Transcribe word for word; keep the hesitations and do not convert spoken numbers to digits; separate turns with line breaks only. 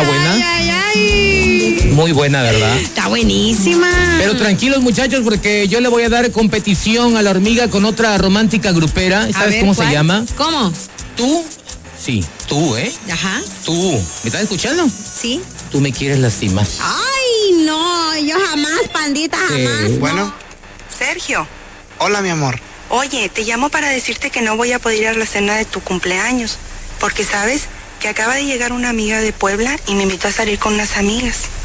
buena.
Ay, ay, ay.
Muy buena, ¿verdad?
Está buenísima.
Pero tranquilos, muchachos, porque yo le voy a dar competición a la hormiga con otra romántica grupera. ¿Sabes
ver,
cómo
¿cuál?
se llama?
¿Cómo?
Tú. Sí, tú, ¿eh?
Ajá.
Tú. ¿Me estás escuchando?
Sí.
Tú me quieres lastimar.
Ay, no, yo jamás, pandita, jamás.
Sí.
Bueno,
no.
Sergio,
hola mi amor.
oye, te llamo para decirte que no voy a poder ir a la cena de tu cumpleaños, porque sabes que acaba de llegar una amiga de Puebla y me invitó a salir con unas amigas.